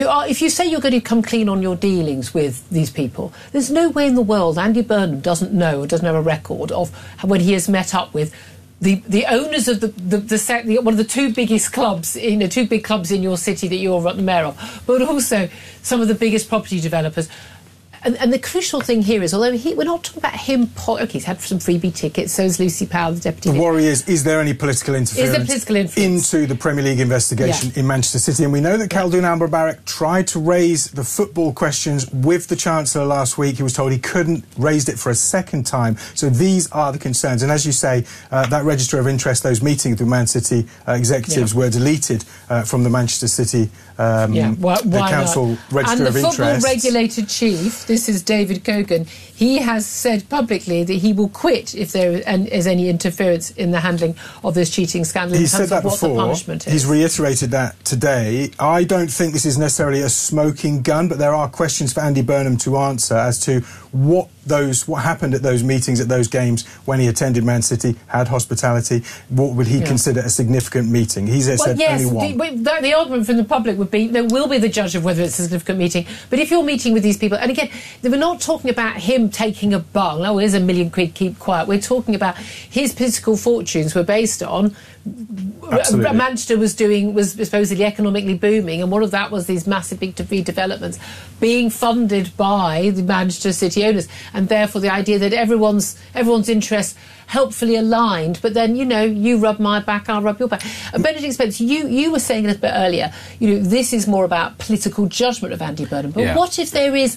If you say you're going to come clean on your dealings with these people, there's no way in the world Andy Burnham doesn't know or doesn't have a record of when he has met up with the owners of one of the two biggest clubs, two big clubs in your city that you're the mayor of, but also some of the biggest property developers. And the crucial thing here is, although we're not talking about him... OK, he's had some freebie tickets, so is Lucy Powell, the deputy... The worry is there any political interference into the Premier League investigation in Manchester City? And we know that Khaldoon Al-Mubarak tried to raise the football questions with the Chancellor last week. He was told he couldn't, raised it for a second time. So these are the concerns. And as you say, that register of interest, those meetings with Man City executives were deleted from the Manchester City the council register of interest. And the football regulator chief... This is David Cogan. He has said publicly that he will quit if there is any interference in the handling of this cheating scandal. He said that before. He's reiterated that today. I don't think this is necessarily a smoking gun, but there are questions for Andy Burnham to answer as to what happened at those meetings, at those games when he attended Man City, had hospitality. What would he consider a significant meeting? He's said only one. The argument from the public would be there will be the judge of whether it's a significant meeting. But if you're meeting with these people, and again, we're not talking about him taking a bung. Oh, here's £1 million, keep quiet. We're talking about his political fortunes were based on... Absolutely. Manchester was supposedly economically booming, and one of that was these massive big redevelopments being funded by the Manchester City owners, and therefore the idea that everyone's interests helpfully aligned, but then, you rub my back, I'll rub your back. Benedict Spence, you were saying a little bit earlier, this is more about political judgment of Andy Burnham, but what if there is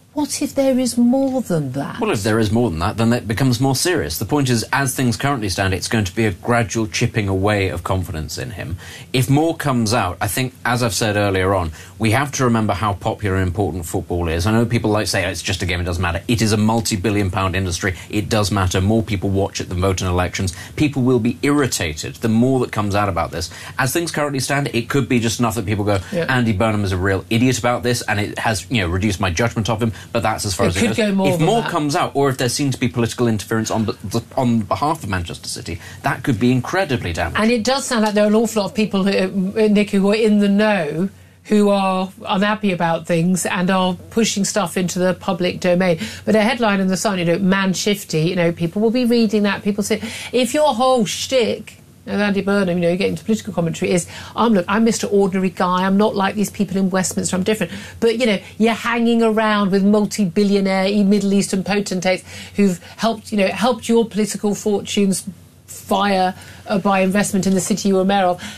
more than that? Well, if there is more than that, then it becomes more serious. The point is, as things currently stand, it's going to be a gradual chipping away of confidence in him. If more comes out, I think, as I've said earlier on, we have to remember how popular and important football is. I know people like to say, it's just a game, it doesn't matter. It is a multi-billion-pound industry. It does matter. More people watch it than vote in elections. People will be irritated the more that comes out about this. As things currently stand, it could be just enough that people go, Andy Burnham is a real idiot about this, and it has, reduced my judgment of him. But that's as far as it goes. If more comes out, or if there seems to be political interference on behalf of Manchester City, that could be incredibly damaging. And it does sound like there are an awful lot of people, Nick, who are in the know, who are unhappy about things and are pushing stuff into the public domain. But a headline in The Sun, man shifty, people will be reading that. People say, if your whole shtick... And Andy Burnham, you get into political commentary, is, I'm Mr. Ordinary Guy, I'm not like these people in Westminster, I'm different. But, you're hanging around with multi-billionaire Middle Eastern potentates who've helped your political fortunes fire by investment in the city you were mayor of.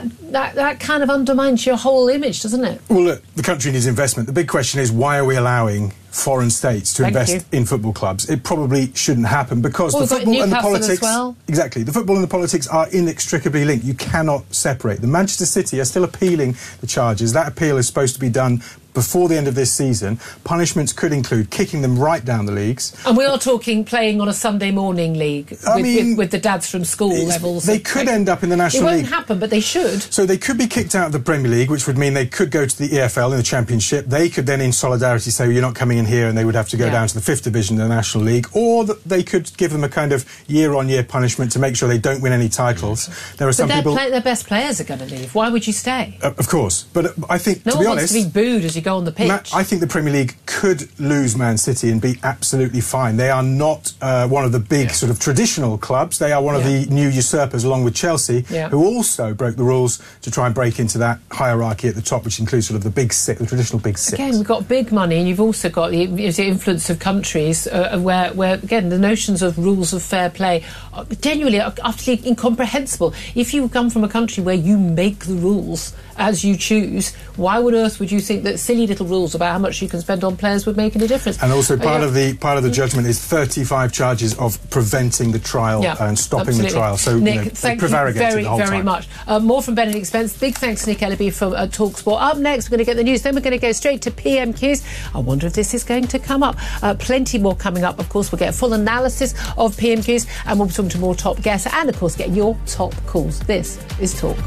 That kind of undermines your whole image, doesn't it? Well, look, the country needs investment. The big question is, why are we allowing foreign states to invest in football clubs? It probably shouldn't happen because the football and the politics... Exactly. The football and the politics are inextricably linked. You cannot separate them. Manchester City are still appealing the charges. That appeal is supposed to be done before the end of this season. Punishments could include kicking them right down the leagues. And we are talking playing on a Sunday morning league with the dads from school levels. They could end up in the National League. It won't happen, but they should. So they could be kicked out of the Premier League, which would mean they could go to the EFL in the Championship. They could then, in solidarity, say, well, you're not coming in here, and they would have to go down to the 5th Division of the National League. Or they could give them a kind of year-on-year punishment to make sure they don't win any titles. There are some people... their best players are going to leave. Why would you stay? Of course. But I think, to be honest... No one wants to be booed as you go on the pitch. I think the Premier League could lose Man City and be absolutely fine. They are not one of the big sort of traditional clubs. They are one of the new usurpers, along with Chelsea, who also broke the rules to try and break into that hierarchy at the top, which includes sort of the big six, the traditional big six. Again, we've got big money, and you've also got the influence of countries where, again, the notions of rules of fair play are genuinely utterly incomprehensible. If you come from a country where you make the rules as you choose, why on earth would you think that silly little rules about how much you can spend on players would make any difference? And also part of the judgment is 35 charges of preventing the trial and stopping the trial. So Nick, thank you very much. More from Benedict Spence. Big thanks to Nick Ellaby from TalkSport. Up next, we're going to get the news. Then we're going to go straight to PMQs. I wonder if this is going to come up. Plenty more coming up. Of course, we'll get a full analysis of PMQs, and we'll be talking to more top guests, and of course get your top calls. This is Talk.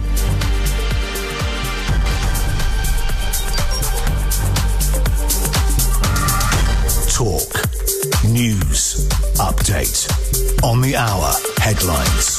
Talk. News. Update. On the hour. Headlines.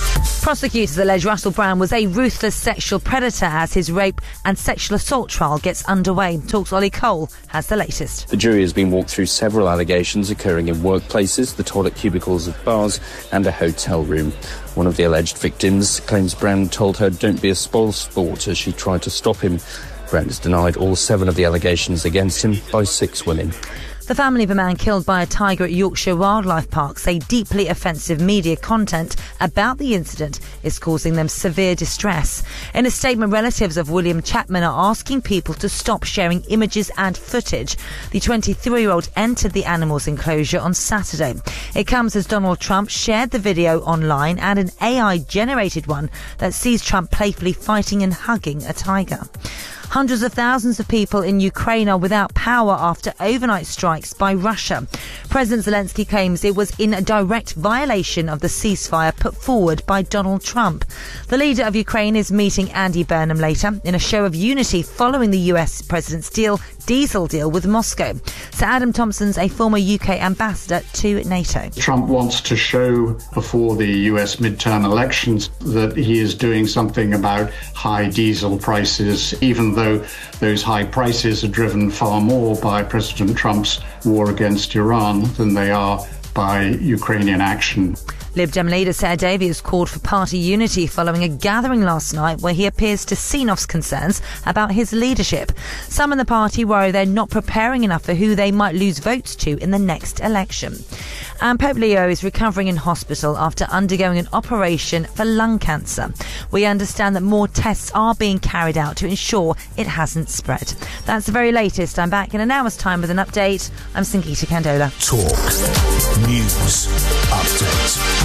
Prosecutors allege Russell Brand was a ruthless sexual predator as his rape and sexual assault trial gets underway. Talk's Ollie Cole has the latest. The jury has been walked through several allegations occurring in workplaces, the toilet cubicles of bars and a hotel room. One of the alleged victims claims Brand told her don't be a spoilsport as she tried to stop him. Brand has denied all 7 of the allegations against him by 6 women. The family of a man killed by a tiger at Yorkshire Wildlife Park say deeply offensive media content about the incident is causing them severe distress. In a statement, relatives of William Chapman are asking people to stop sharing images and footage. The 23-year-old entered the animal's enclosure on Saturday. It comes as Donald Trump shared the video online and an AI-generated one that sees Trump playfully fighting and hugging a tiger. Hundreds of thousands of people in Ukraine are without power after overnight strikes by Russia. President Zelensky claims it was in a direct violation of the ceasefire put forward by Donald Trump. The leader of Ukraine is meeting Andy Burnham later in a show of unity following the US president's diesel deal with Moscow. Sir Adam Thompson's a former UK ambassador to NATO. Trump wants to show before the US midterm elections that he is doing something about high diesel prices, even though those high prices are driven far more by President Trump's war against Iran than they are by Ukrainian action. Lib Dem leader Sir Davies called for party unity following a gathering last night where he appears to Sinof's concerns about his leadership. Some in the party worry they're not preparing enough for who they might lose votes to in the next election. And Pope Leo is recovering in hospital after undergoing an operation for lung cancer. We understand that more tests are being carried out to ensure it hasn't spread. That's the very latest. I'm back in an hour's time with an update. I'm Sangeeta Kandola. Talk News Update.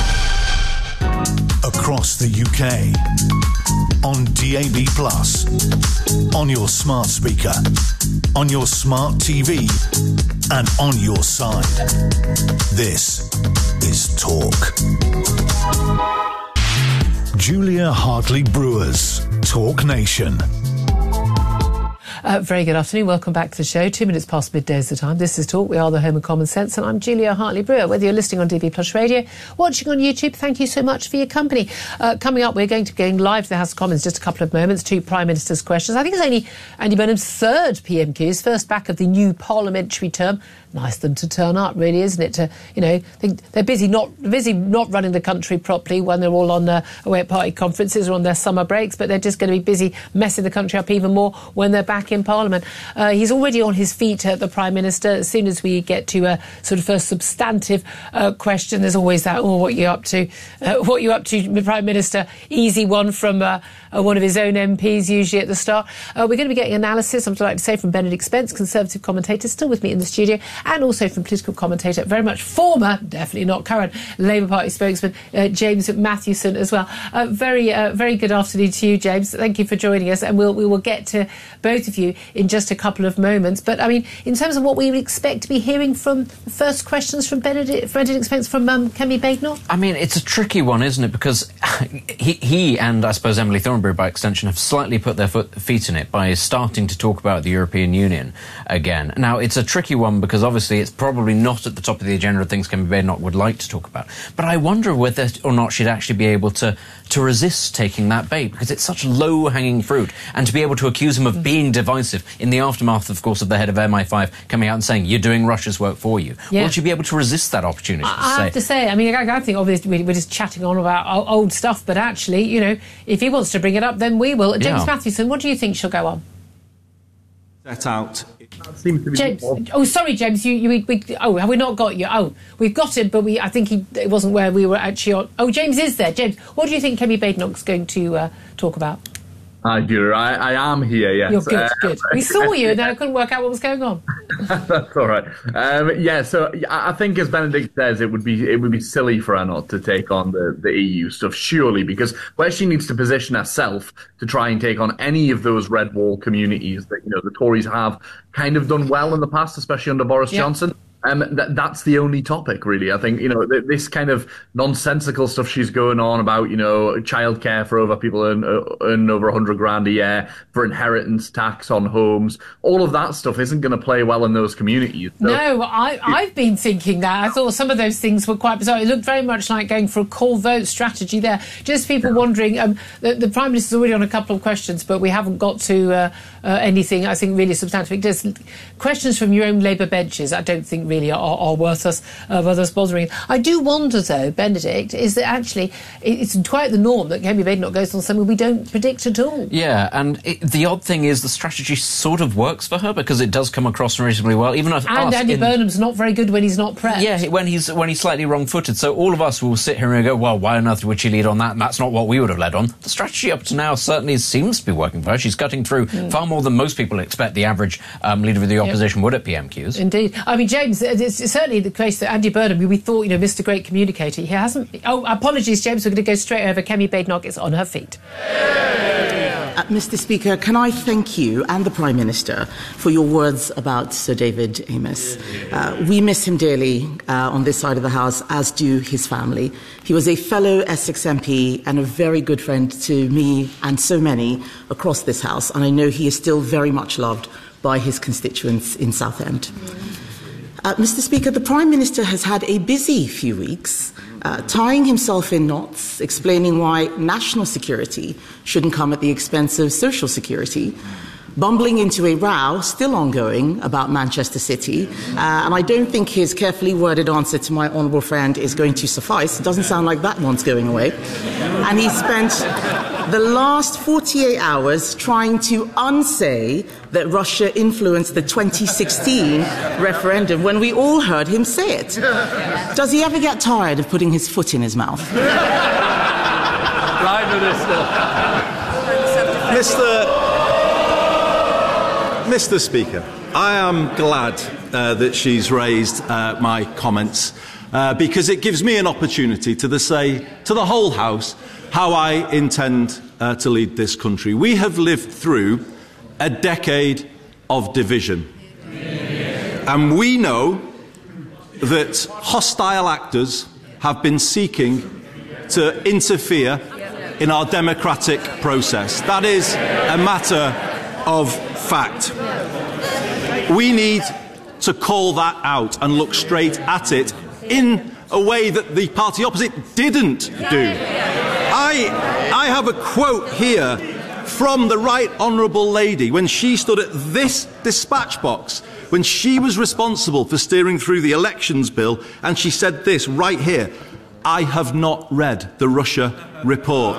Across the UK, on DAB+, on your smart speaker, on your smart TV, and on your side. This is Talk. Julia Hartley-Brewers, Talk Nation. Very good afternoon. Welcome back to the show. 2 minutes past midday is the time. This is Talk. We are the home of common sense, and I'm Julia Hartley-Brewer. Whether you're listening on DB Plus Radio, watching on YouTube, thank you so much for your company. Coming up, we're going to be going live to the House of Commons in just a couple of moments. 2 Prime Minister's questions. I think it's only Andy Burnham's 3rd PMQ, his first back of the new parliamentary term. Nice of them to turn up, really, isn't it? To, think they're busy not running the country properly when they're all on away at party conferences or on their summer breaks, but they're just going to be busy messing the country up even more when they're back in Parliament. He's already on his feet, the Prime Minister. As soon as we get to a sort of first substantive question, there's always that, what are you up to? What are you up to, Prime Minister? Easy one from one of his own MPs, usually at the start. We're going to be getting analysis, I'm delighted to say, from Benedict Spence, Conservative commentator, still with me in the studio, and also from political commentator, very much former, definitely not current, Labour Party spokesman, James Mathewson as well. Very good afternoon to you, James. Thank you for joining us, and we will get to both of you in just a couple of moments. But, I mean, in terms of what we would expect to be hearing from the first questions from Benedict Spence, from Kemi Badenoch? I mean, it's a tricky one, isn't it? Because he and, I suppose, Emily Thornberry, by extension, have slightly put their feet in it by starting to talk about the European Union again. Now, it's a tricky one because, obviously, it's probably not at the top of the agenda of things Kemi Badenoch would like to talk about. But I wonder whether or not she'd actually be able to resist taking that bait, because it's such low-hanging fruit. And to be able to accuse him of being divisive in the aftermath, of course, of the head of MI5 coming out and saying, you're doing Russia's work for you. Yeah. Will she be able to resist that opportunity? I have to say, I mean, I think obviously we're just chatting on about old stuff, but actually, if he wants to bring it up, then we will. James Mathewson, what do you think she'll go on? Set out. James, sorry, James. Have we not got you? Oh, we've got him, but I think it wasn't where we were actually on. Oh, James is there. James, what do you think Kemi Badenoch's going to talk about? Hi, Julia. I am here, yes. You're good, good. We saw you, and then I couldn't work out what was going on. That's all right. So I think, as Benedict says, it would be silly for her not to take on the EU stuff, surely, because where she needs to position herself to try and take on any of those red wall communities that the Tories have kind of done well in the past, especially under Boris Johnson. That's the only topic, really. I think, this kind of nonsensical stuff she's going on about, childcare for over people earn over $100,000 a year, for inheritance tax on homes. All of that stuff isn't going to play well in those communities. So, no, I've been thinking that. I thought some of those things were quite bizarre. It looked very much like going for a call vote strategy there. Just people wondering. The Prime Minister's already on a couple of questions, but we haven't got to anything, I think, really substantive. Just questions from your own Labour benches, I don't think really are worth us bothering. I do wonder, though, Benedict, is that actually it's quite the norm that Kemi Badenoch goes on something we don't predict at all. Yeah, and the odd thing is the strategy sort of works for her because it does come across reasonably well. Even if Andy Burnham's not very good when he's not prepped. Yeah, when he's slightly wrong-footed. So all of us will sit here and go, well, why on earth would she lead on that? And that's not what we would have led on. The strategy up to now certainly seems to be working for her. She's cutting through far more than most people expect the average leader of the opposition would at PMQs. Indeed. I mean, James, it's certainly the case that Andy Burnham, we thought, Mr. Great Communicator, he hasn't... Oh, apologies, James, we're going to go straight over. Kemi Badenoch is on her feet. Mr. Speaker, can I thank you and the Prime Minister for your words about Sir David Amess. We miss him dearly on this side of the House, as do his family. He was a fellow Essex MP and a very good friend to me and so many across this House, and I know he is still very much loved by his constituents in Southend. Mr. Speaker, the Prime Minister has had a busy few weeks, tying himself in knots, explaining why national security shouldn't come at the expense of social security, bumbling into a row, still ongoing, about Manchester City, and I don't think his carefully worded answer to my honourable friend is going to suffice. It doesn't sound like that one's going away. And he spent the last 48 hours trying to unsay that Russia influenced the 2016 referendum when we all heard him say it. Does he ever get tired of putting his foot in his mouth? Prime Minister. Mr. Speaker, I am glad that she's raised my comments because it gives me an opportunity to say to the whole House how I intend to lead this country. We have lived through a decade of division, and we know that hostile actors have been seeking to interfere in our democratic process. That is a matter of fact. We need to call that out and look straight at it in a way that the party opposite didn't do. I have a quote here from the Right Honourable Lady when she stood at this dispatch box when she was responsible for steering through the elections bill, and she said this right here: I have not read the Russia report.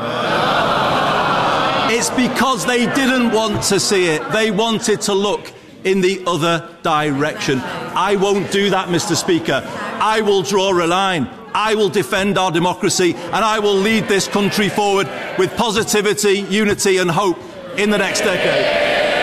It's because they didn't want to see it. They wanted to look in the other direction. I won't do that, Mr. Speaker. I will draw a line. I will defend our democracy, and I will lead this country forward with positivity, unity and hope in the next decade.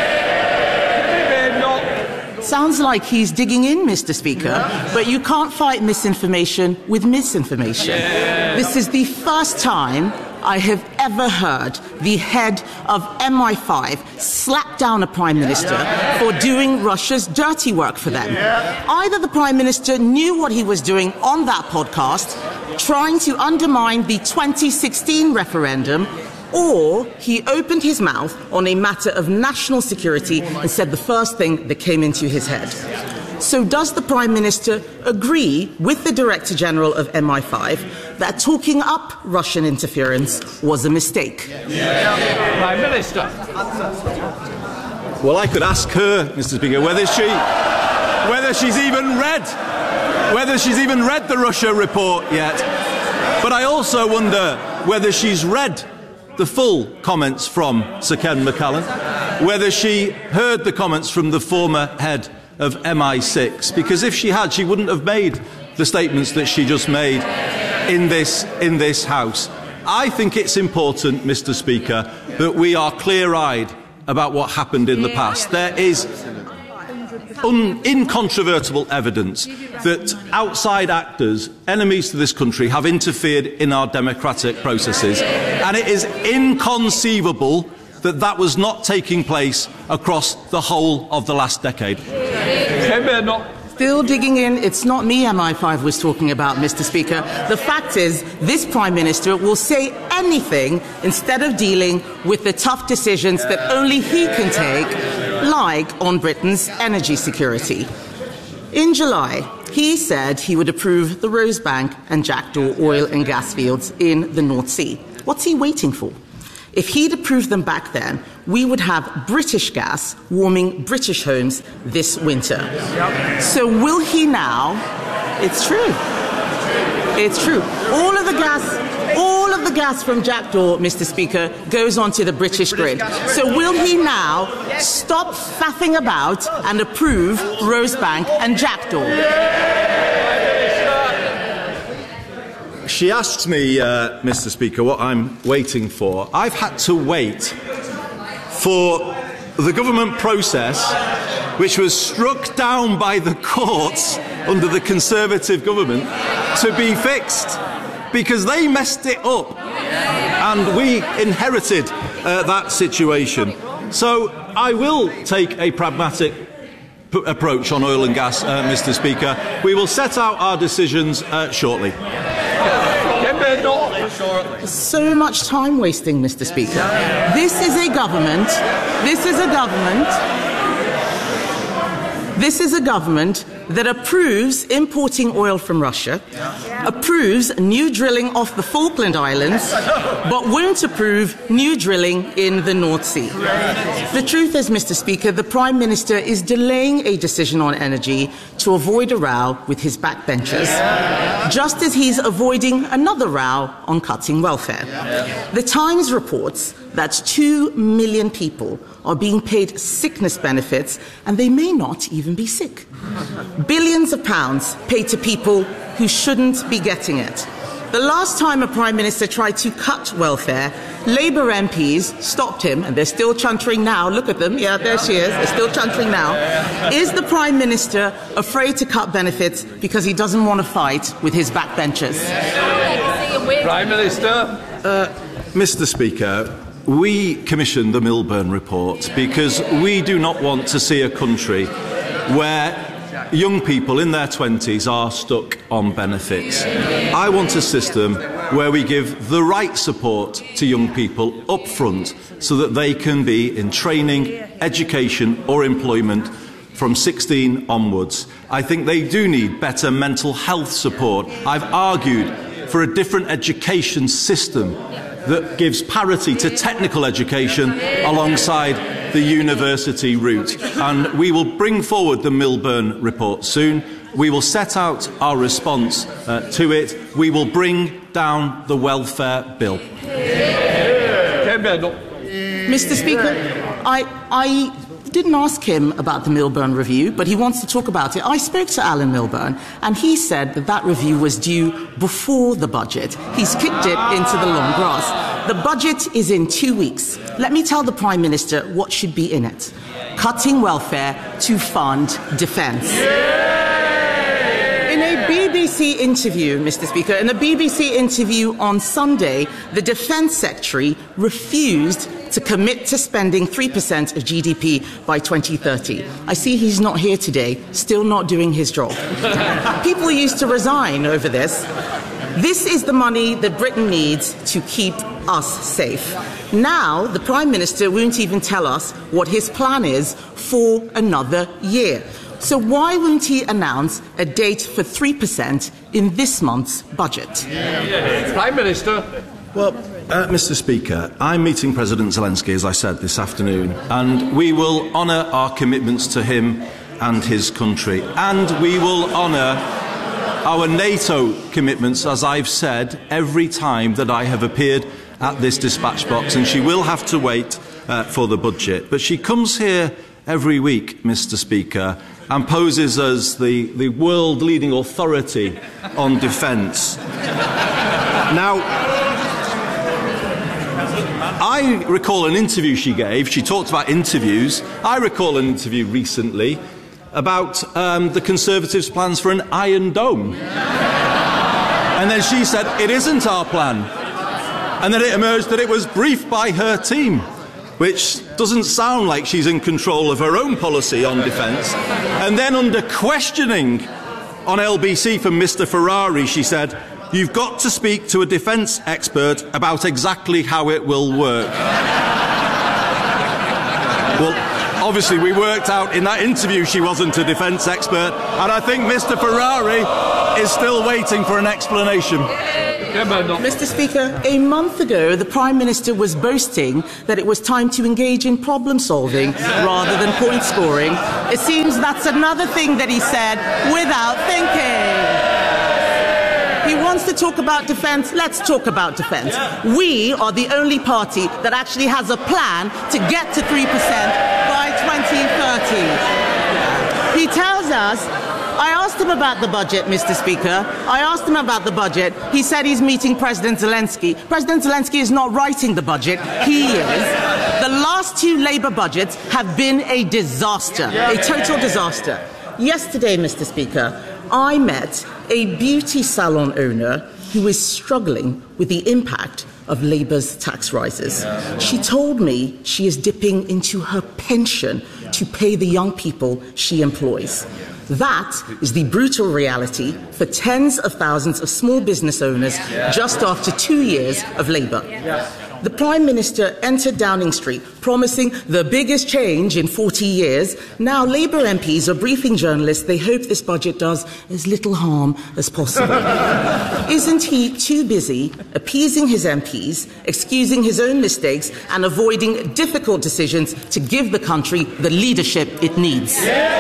Sounds like he's digging in, Mr. Speaker, but you can't fight misinformation with misinformation. This is the first time I have ever heard the head of MI5 slap down a Prime Minister for doing Russia's dirty work for them. Either the Prime Minister knew what he was doing on that podcast, trying to undermine the 2016 referendum, or he opened his mouth on a matter of national security and said the first thing that came into his head. So does the Prime Minister agree with the Director General of MI5 that talking up Russian interference was a mistake? Prime Minister. Well, I could ask her, Mr. Speaker, whether she's even read the Russia report yet. But I also wonder whether she's read the full comments from Sir Ken McCallum, whether she heard the comments from the former head of MI6, because if she had, she wouldn't have made the statements that she just made in this House. I think it's important, Mr. Speaker, that we are clear-eyed about what happened in the past. There is incontrovertible evidence that outside actors, enemies to this country, have interfered in our democratic processes, and it is inconceivable that that was not taking place across the whole of the last decade. Still digging in. It's not me MI5 was talking about, Mr. Speaker. The fact is, this Prime Minister will say anything instead of dealing with the tough decisions that only he can take, like on Britain's energy security. In July, he said he would approve the Rosebank and Jackdaw oil and gas fields in the North Sea. What's he waiting for? If he'd approved them back then, we would have British gas warming British homes this winter. So will he now? It's true. It's true. All of the gas from Jackdaw, Mr. Speaker, goes onto the British grid. So will he now stop faffing about and approve Rosebank and Jackdaw? She asked me, Mr. Speaker, what I'm waiting for. I've had to wait for the government process, which was struck down by the courts under the Conservative government, to be fixed, because they messed it up and we inherited that situation. So I will take a pragmatic approach on oil and gas, Mr. Speaker. We will set out our decisions shortly. So much time wasting, Mr. Speaker. This is a government that approves importing oil from Russia, approves new drilling off the Falkland Islands, but won't approve new drilling in the North Sea. The truth is, Mr. Speaker, the Prime Minister is delaying a decision on energy to avoid a row with his backbenchers, just as he's avoiding another row on cutting welfare. The Times reports that 2 million people are being paid sickness benefits, and they may not even be sick. Billions of pounds paid to people who shouldn't be getting it. The last time a Prime Minister tried to cut welfare, Labour MPs stopped him, and they're still chuntering now. Look at them. Yeah, there she is. They're still chuntering now. Is the Prime Minister afraid to cut benefits because he doesn't want to fight with his backbenchers? Prime Minister. Mr. Speaker, we commissioned the Milburn report because we do not want to see a country where young people in their 20s are stuck on benefits. I want a system where we give the right support to young people up front so that they can be in training, education or employment from 16 onwards. I think they do need better mental health support. I've argued for a different education system that gives parity to technical education alongside the university route. And we will bring forward the Milburn report soon. We will set out our response to it. We will bring down the welfare bill. Mr. Speaker, I didn't ask him about the Milburn review, but he wants to talk about it. I spoke to Alan Milburn, and he said that that review was due before the budget. He's kicked it into the long grass. The budget is in 2 weeks. Let me tell the Prime Minister what should be in it. Cutting welfare to fund defence. In a BBC interview, Mr. Speaker, in a BBC interview on Sunday, the Defence Secretary refused to commit to spending 3% of GDP by 2030. I see he's not here today, still not doing his job. People used to resign over this. This is the money that Britain needs to keep us safe. Now, the Prime Minister won't even tell us what his plan is for another year. So why won't he announce a date for 3% in this month's budget? Prime Minister. Well, Mr. Speaker, I'm meeting President Zelensky, as I said, this afternoon, and we will honour our commitments to him and his country, and we will honour our NATO commitments, as I've said, every time that I have appeared at this dispatch box, and she will have to wait for the budget. But she comes here every week, Mr. Speaker, and poses as the world-leading authority on defence. Now, I recall an interview she gave. She talked about interviews. I recall an interview recently about the Conservatives' plans for an Iron Dome. And then she said, it isn't our plan. And then it emerged that it was briefed by her team. which doesn't sound like she's in control of her own policy on defence. And then under questioning on LBC from Mr Ferrari, she said, "You've got to speak to a defence expert about exactly how it will work." Well, obviously we worked out in that interview she wasn't a defence expert, and I think Mr Ferrari is still waiting for an explanation. Mr Speaker, a month ago the Prime Minister was boasting that it was time to engage in problem solving rather than point scoring. It seems that's another thing that he said without thinking. He wants to talk about defence. Let's talk about defence. We are the only party that actually has a plan to get to 3% by 2030. He tells us, I asked him about the budget, Mr. Speaker. I asked him about the budget. He said he's meeting President Zelensky. President Zelensky is not writing the budget. He is. The last 2 Labour budgets have been a disaster, a total disaster. Yesterday, Mr. Speaker, I met a beauty salon owner who is struggling with the impact of Labour's tax rises. She told me she is dipping into her pension to pay the young people she employs. That is the brutal reality for tens of thousands of small business owners just after 2 years of Labour. The Prime Minister entered Downing Street promising the biggest change in 40 years. Now Labour MPs are briefing journalists they hope this budget does as little harm as possible. Isn't he too busy appeasing his MPs, excusing his own mistakes and avoiding difficult decisions to give the country the leadership it needs?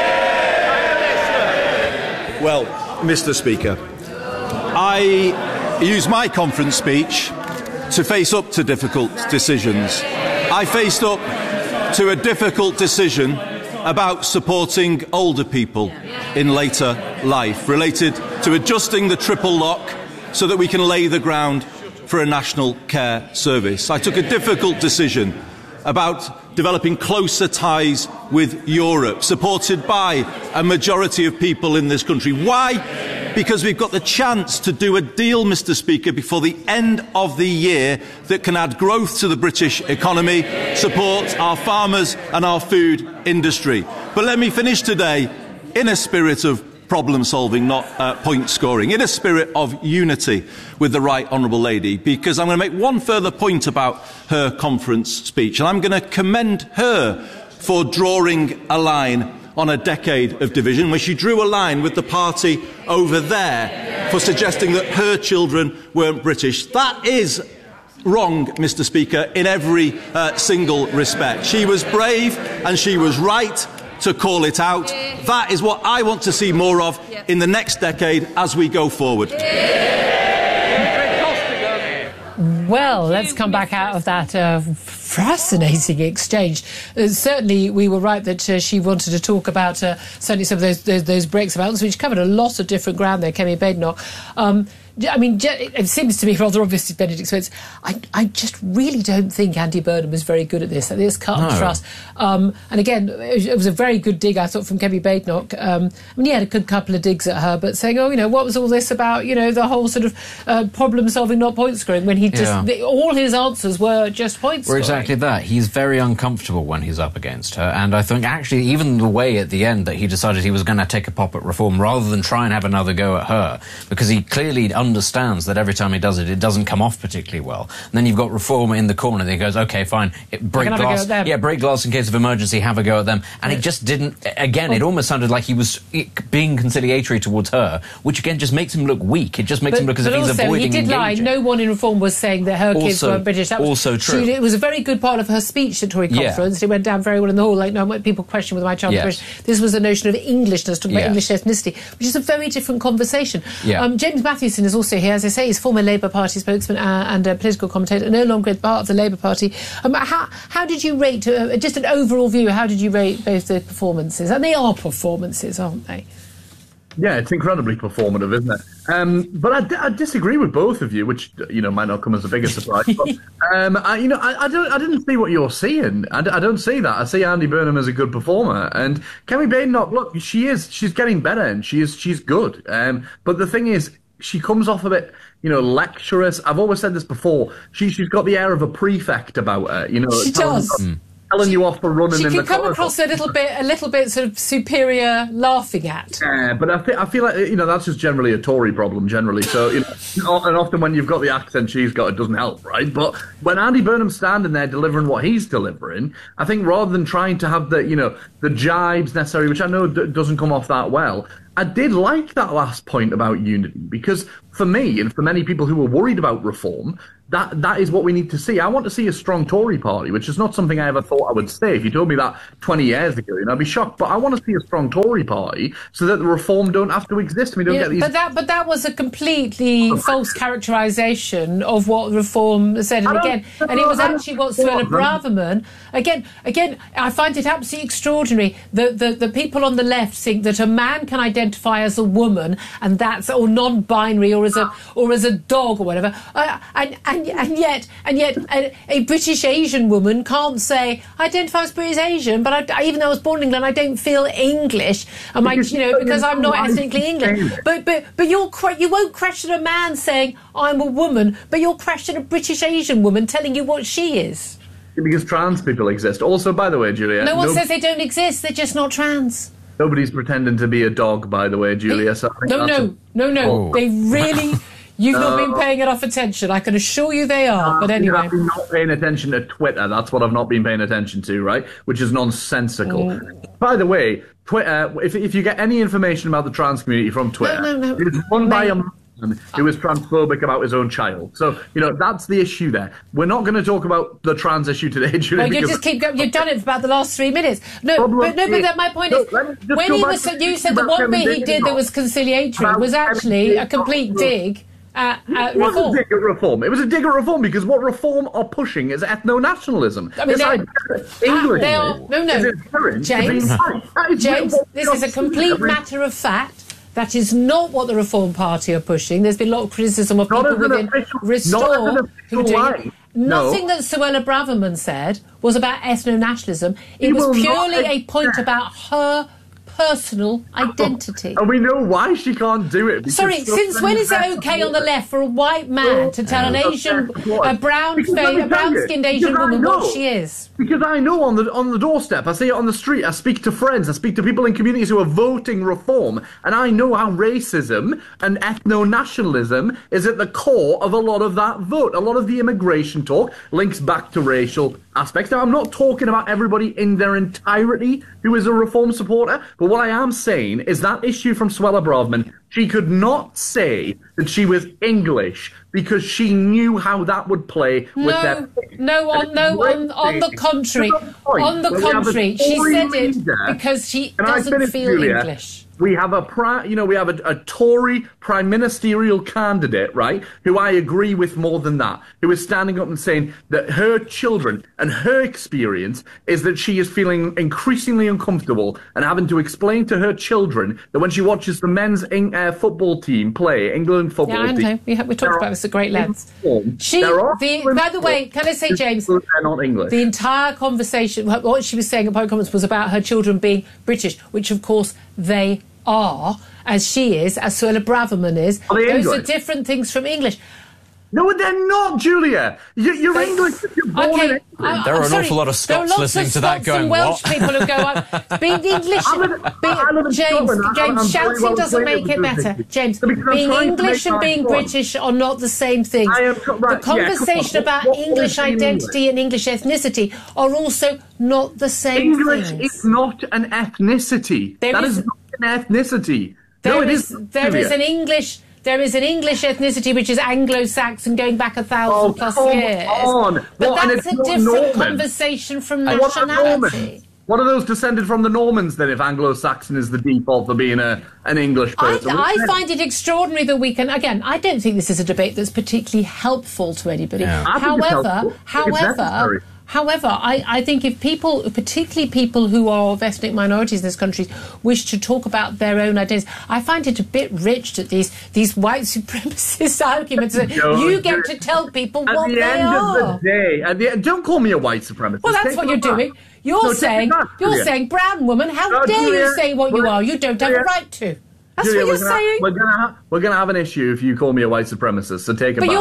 Well, Mr Speaker, I use my conference speech to face up to difficult decisions. I faced up to a difficult decision about supporting older people in later life, related to adjusting the triple lock so that we can lay the ground for a national care service. I took a difficult decision about developing closer ties with Europe, supported by a majority of people in this country. Why? Because we've got the chance to do a deal, Mr Speaker, before the end of the year that can add growth to the British economy, support our farmers and our food industry. But let me finish today in a spirit of problem solving, not point scoring, in a spirit of unity with the Right Honourable Lady, because I'm going to make one further point about her conference speech, and I'm going to commend her for drawing a line on a decade of division, where she drew a line with the party over there for suggesting that her children weren't British. That is wrong, Mr Speaker, in every single respect. She was brave and she was right to call it out. That is what I want to see more of in the next decade as we go forward. Well, let's come back out of that fascinating exchange. Certainly, we were right that she wanted to talk about certainly some of those Brexit battles, which covered a lot of different ground there, Kemi Badenoch. I mean, it seems to me rather obvious to Benedict Spence. I just really don't think Andy Burnham was very good at this. At this cut and thrust. And again, it was a very good dig, I thought, from Kemi Badenoch. I mean, he had a good couple of digs at her, but saying, what was all this about, the whole sort of problem solving, not point scoring, when he just, all his answers were just point scoring. Well, exactly that. He's very uncomfortable when he's up against her. And I think actually even the way at the end that he decided he was going to take a pop at reform rather than try and have another go at her, because he clearly understands that every time he does it, it doesn't come off particularly well. And then you've got reform in the corner, and he goes, OK, fine, break glass. Yeah, break glass in case of emergency, have a go at them. And it just didn't, again, it almost sounded like he was being conciliatory towards her, which again just makes him look weak. It just makes him look as if he's avoiding engaging. He did lie. No one in reform was saying that her kids weren't British. That was also true. It was a very good part of her speech at Tory conference. It went down very well in the hall. Like, no, people question whether my child is British. This was a notion of Englishness, talking about English ethnicity, which is a very different conversation. James Mathewson is also here, as I say. He's former Labour Party spokesman and a political commentator, no longer part of the Labour Party. How did you rate, just an overall view, how did you rate both the performances? And they are performances, aren't they? Yeah, it's incredibly performative, isn't it? But I disagree with both of you, which might not come as a bigger surprise. But I didn't see what you're seeing. I don't see that. I see Andy Burnham as a good performer, and Kemi Badenoch. Look, she's getting better, and she's good. But the thing is, she comes off a bit lecturous. I've always said this before. She's got the air of a prefect about her. She does. Telling you off for running in the corridor. She can come across a little bit sort of superior laughing at. Yeah, but I feel like, that's just generally a Tory problem, generally. So, and often when you've got the accent she's got, it doesn't help, right? But when Andy Burnham's standing there delivering what he's delivering, I think rather than trying to have the jibes necessary, which I know doesn't come off that well, I did like that last point about unity, because for me and for many people who were worried about reform, that is what we need to see. I want to see a strong Tory party, which is not something I ever thought I would say. If you told me that 20 years ago, I'd be shocked. But I want to see a strong Tory party so that the reform don't have to exist. We don't get these. But that was a completely false characterisation of what reform said. And again, and it was actually what Suella Braverman. Again, I find it absolutely extraordinary. The people on the left think that a man can identify as a woman, and that's or non-binary, or as a dog or whatever. And yet a British Asian woman can't say, I identify as British Asian, but even though I was born in England, I don't feel English, because I'm not ethnically English. But you won't question a man saying, I'm a woman, but you'll question a British Asian woman telling you what she is. Because trans people exist. Also, by the way, Julia... No one says they don't exist, they're just not trans. Nobody's pretending to be a dog, by the way, Julia. So No. They really... You've not been paying enough attention. I can assure you they are. But anyway. I've been not paying attention to Twitter. That's what I've not been paying attention to, right? Which is nonsensical. By the way, Twitter, if you get any information about the trans community from Twitter, No. it's run by a man who is transphobic about his own child. So, that's the issue there. We're not going to talk about the trans issue today, Julie. Well, you just keep going. You've done it for about the last 3 minutes. But my point is, when you said the one bit he did that was conciliatory was actually a complete dig at reform. It was a dig at reform because what reform are pushing is ethno-nationalism. I mean, James, this is a complete matter of fact. That is not what the Reform Party are pushing. There's been a lot of criticism of people within Restore who do it. Nothing that Suella Braverman said was about ethno-nationalism. It was purely a point about her personal identity. And we know why she can't do it. Sorry, since when is it okay on the left for a white man to tell a brown-skinned Asian woman what she is? Because I know on the doorstep, I see it on the street, I speak to friends, I speak to people in communities who are voting reform, and I know how racism and ethno-nationalism is at the core of a lot of that vote. A lot of the immigration talk links back to racial aspects. Now, I'm not talking about everybody in their entirety who is a reform supporter, but what I am saying is that issue from Suella Braverman, she could not say that she was English because she knew how that would play with their... On the contrary, she said it because she doesn't feel English. We have a Tory prime ministerial candidate, right, who I agree with more than that, who is standing up and saying that her children and her experience is that she is feeling increasingly uncomfortable and having to explain to her children that when she watches the men's football team play, England football team... Yeah, I know. We talked about this at great lengths. By the way, can I say, James, they're not English. The entire conversation, what she was saying at public comments was about her children being British, which, of course, they are, as she is, as Suella Braverman is. Those are different things from English. No, they're not, Julia. You're English. You're born in England. There are an awful lot of Scots listening to that going, Welsh people who go, being English... James, shouting doesn't make it better. James, being English and being British are not the same things. The conversation about English identity and English ethnicity are also not the same things. English is not an ethnicity. That is not an ethnicity. There is an English ethnicity which is Anglo-Saxon going back 1,000 plus years. But that's a different conversation from nationality. What are those descended from the Normans then, if Anglo-Saxon is the default for being an English person? I find it extraordinary that we can... Again, I don't think this is a debate that's particularly helpful to anybody. Yeah. However, I think if people, particularly people who are of ethnic minorities in this country, wish to talk about their own identities, I find it a bit rich that these white supremacist arguments that you get to tell people what they are. At the end of the day, don't call me a white supremacist. Well, that's what you're doing. You're saying, brown woman, how dare you say what you are? You don't have a right to. That's Julia, what you're saying. We're gonna have an issue if you call me a white supremacist. So take it back.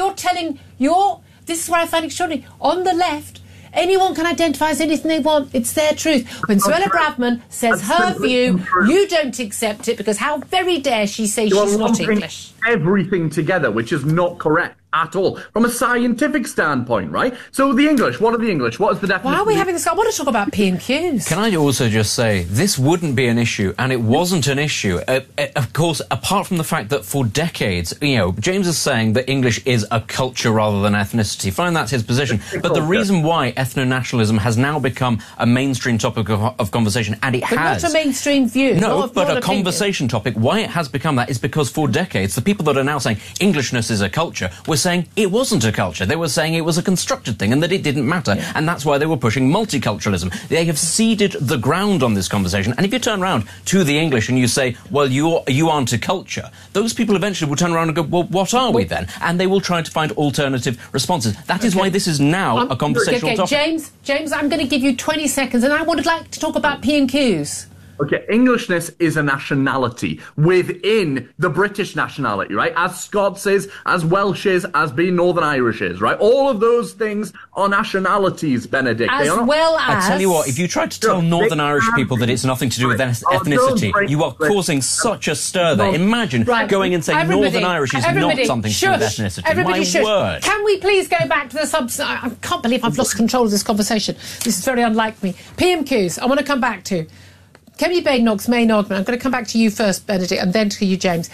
But this is what I find extraordinary. On the left, anyone can identify as anything they want. It's their truth. When Suella Braverman says her view, you don't accept it because how very dare she say she's not English. Everything together, which is not correct at all from a scientific standpoint, right? So the English, what are the English? What is the definition? Why are we having this? I want to talk about P&Qs. Can I also just say, this wouldn't be an issue, and it wasn't an issue, of course, apart from the fact that for decades, James is saying that English is a culture rather than ethnicity. Fine, that's his position. But the reason why ethno-nationalism has now become a mainstream topic of conversation, and it has... Not a mainstream view. No, but a conversation topic. Why it has become that is because for decades, the people that are now saying Englishness is a culture were saying it wasn't a culture. They were saying it was a constructed thing and that it didn't matter. Yeah. And that's why they were pushing multiculturalism. They have ceded the ground on this conversation. And if you turn around to the English and you say, well, you aren't a culture, those people eventually will turn around and go, well, what are we then? And they will try to find alternative responses. That is why this is now a conversational topic. James, I'm going to give you 20 seconds and I would like to talk about P&Qs. Okay, Englishness is a nationality within the British nationality, right? As Scots is, as Welsh is, as being Northern Irish is, right? All of those things are nationalities, Benedict. I tell you what, if you try to tell Northern Irish people that it's nothing to do with ethnicity, you are causing such a stir there. Imagine going and saying Northern Irish is not something to do with ethnicity. My word. Can we please go back to the substance? I can't believe I've lost control of this conversation. This is very unlike me. PMQs, I want to come back to. Kemi Badenoch's main argument, I'm going to come back to you first, Benedict, and then to you, James.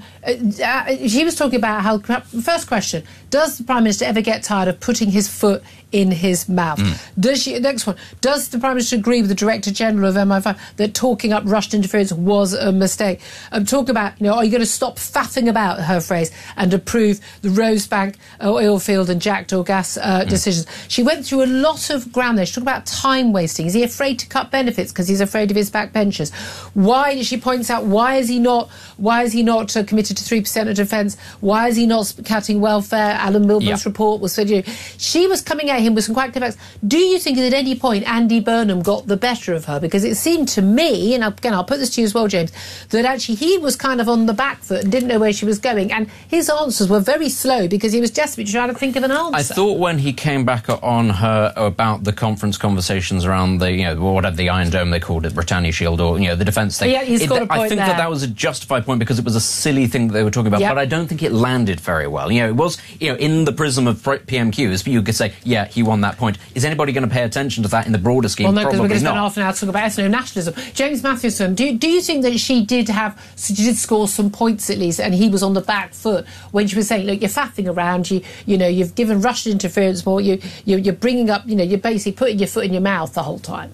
She was talking about how, first question, does the Prime Minister ever get tired of putting his foot in his mouth? Next one, does the Prime Minister agree with the Director General of MI5 that talking up Russian interference was a mistake? Talk about, are you going to stop faffing about, her phrase, and approve the Rosebank oil field and Jackdaw gas decisions? She went through a lot of ground there. She talked about time wasting. Is he afraid to cut benefits because he's afraid of his backbenchers? Why, she points out, why is he not committed to 3% of defence? Why is he not cutting welfare? Alan Milburn's report was for you. She was coming at him with some quite clear facts. Do you think at any point Andy Burnham got the better of her? Because it seemed to me, and again I'll put this to you as well, James, that actually he was kind of on the back foot and didn't know where she was going, and his answers were very slow because he was desperate to try to think of an answer. I thought when he came back on her about the conference conversations around the, whatever the Iron Dome they called it, Britannia Shield, or, the defence thing. Yeah, he's got a point I think that was a justified point because it was a silly thing that they were talking about, but I don't think it landed very well. It was, in the prism of PMQs, you could say, yeah, he won that point. Is anybody going to pay attention to that in the broader scheme? Well, no, because we're going to spend not. half an hour talking about ethno-nationalism. James Mathewson, do you think that she did score some points at least, and he was on the back foot when she was saying, look, you're faffing around, you've given Russian interference more, you're bringing up, you're basically putting your foot in your mouth the whole time?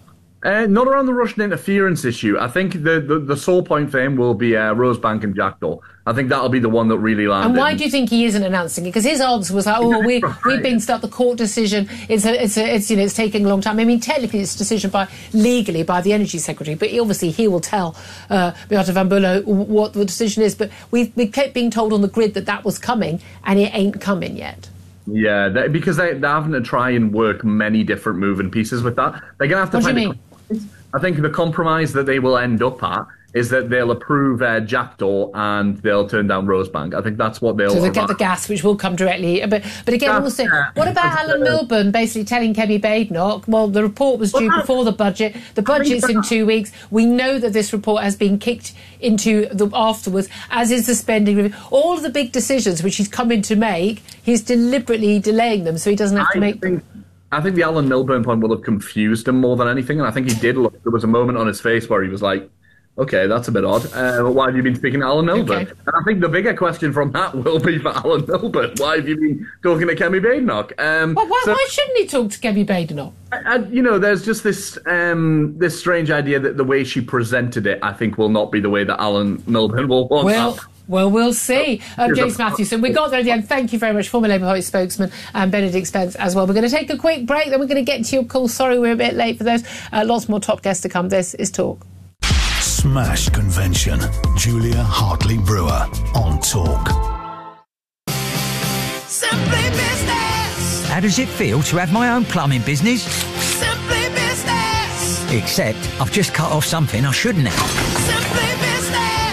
Not around the Russian interference issue. I think the sole point for him will be Rosebank and Jackdaw. I think that'll be the one that really landed. And why do you think he isn't announcing it? Because his answer was like, we've been stuck. The court decision. It's taking a long time. I mean, technically, it's a decision legally by the Energy Secretary, but obviously he will tell Beate van Bulow what the decision is. But we kept being told on the grid that was coming, and it ain't coming yet. Yeah, because they're having to try and work many different moving pieces with that. They're going to have to find. I think the compromise that they will end up at is that they'll approve Jackdaw and they'll turn down Rosebank. I think that's what they'll... So they'll get the gas, which will come directly. But again, also, what about Alan Milburn basically telling Kemi Badenoch, well, the report was due before the budget. The budget's in 2 weeks. We know that this report has been kicked into afterwards, as is the spending review. All of the big decisions which he's come in to make, he's deliberately delaying them so he doesn't have to make them. I think the Alan Milburn point will have confused him more than anything, and I think he did look. There was a moment on his face where he was like, okay, that's a bit odd. Why have you been speaking to Alan Milburn? Okay. And I think the bigger question from that will be for Alan Milburn. Why have you been talking to Kemi Badenoch? Why shouldn't he talk to Kemi Badenoch? There's just this this strange idea that the way she presented it, I think, will not be the way that Alan Milburn will want that. Well, we'll see. James Mathewson, we got there at the end. Thank you very much, former Labour Party spokesman, and Benedict Spence as well. We're going to take a quick break, then we're going to get to your call. Sorry, we're a bit late for those. Lots more top guests to come. This is Talk. Smash Convention. Julia Hartley-Brewer on Talk. Simply Business. How does it feel to have my own plumbing business? Simply Business. Except I've just cut off something I shouldn't have. Simply Business.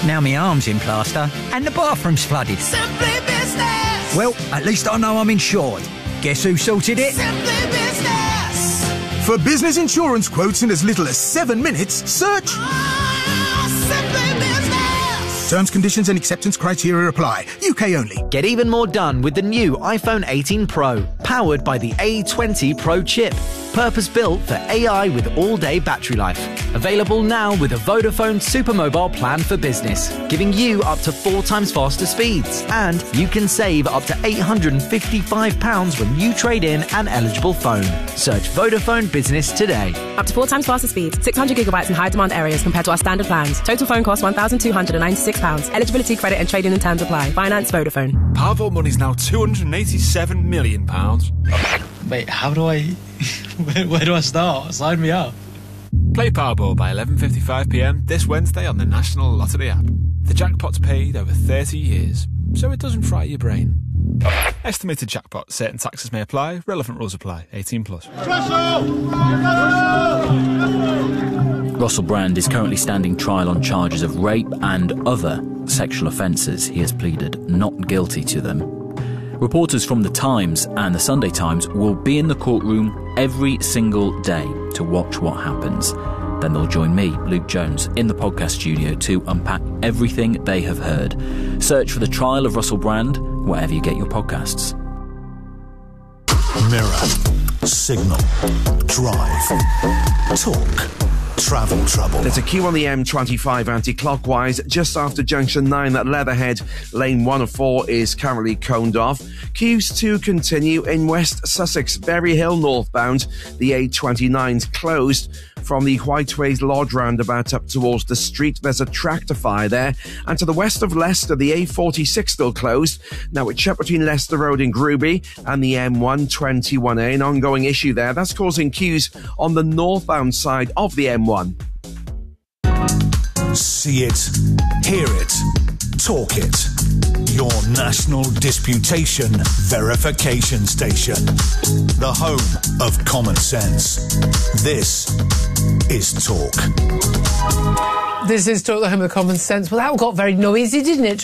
Now my arm's in plaster and the bathroom's flooded. Simply Business. Well, at least I know I'm insured. Guess who sorted it? Simply Business. For business insurance quotes in as little as 7 minutes, search Simply Business. Terms, conditions and acceptance criteria apply. UK only. Get even more done with the new iPhone 18 Pro, powered by the A20 Pro chip. Purpose-built for AI with all-day battery life. Available now with a Vodafone Supermobile plan for business, giving you up to 4 times faster speeds. And you can save up to £855 when you trade in an eligible phone. Search Vodafone Business today. Up to 4 times faster speeds, 600 gigabytes in high-demand areas compared to our standard plans. Total phone cost £1,296. Eligibility, credit and trading and terms apply. Finance Vodafone. Powerball money's now £287 million. Wait, how do I... Where do I start? Sign me up. Play Powerball by 11:55pm this Wednesday on the National Lottery app. The jackpot's paid over 30 years, so it doesn't fry your brain. Estimated jackpot. Certain taxes may apply. Relevant rules apply. 18+. Russell Brand is currently standing trial on charges of rape and other sexual offences. He has pleaded not guilty to them. Reporters from The Times and The Sunday Times will be in the courtroom every single day to watch what happens. Then they'll join me, Luke Jones, in the podcast studio to unpack everything they have heard. Search for The Trial of Russell Brand wherever you get your podcasts. Mirror, Signal, Drive, Talk, Travel Trouble. There's a queue on the M25 anti-clockwise just after junction 9 at Leatherhead. Lane 1 of 4 is currently coned off. Queues to continue in West Sussex, Berry Hill northbound. The A29's closed from the Whiteways Lodge roundabout up towards the street. There's a tractor fire there. And to the west of Leicester, the A46 still closed. Now it's shut between Leicester Road and Groby and the M121A. An ongoing issue there. That's causing queues on the northbound side of the M1. See it, hear it, talk it. Your national disputation verification station. The home of common sense. This is Talk. This is Talk, the home of common sense. Well, that got very noisy, didn't it?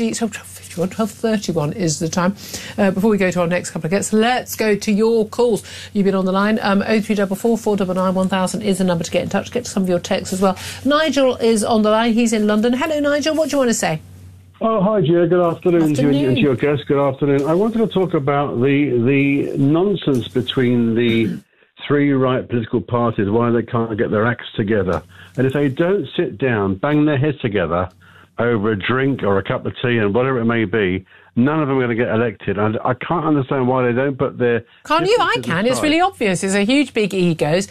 12:31 is the time. Before we go to our next couple of guests, let's go to your calls. You've been on the line. 0344 499 1000 is the number to get in touch. Get to some of your texts as well. Nigel is on the line. He's in London. Hello, Nigel. What do you want to say? Oh, hi, Gia. Good afternoon to you and to your guest. Good afternoon. I wanted to talk about the nonsense between the 3 right political parties, why they can't get their acts together. And if they don't sit down, bang their heads together over a drink or a cup of tea and whatever it may be, none of them are going to get elected. And I can't understand why they don't put their... Can't you? I can. It's really obvious. There's a huge big egos.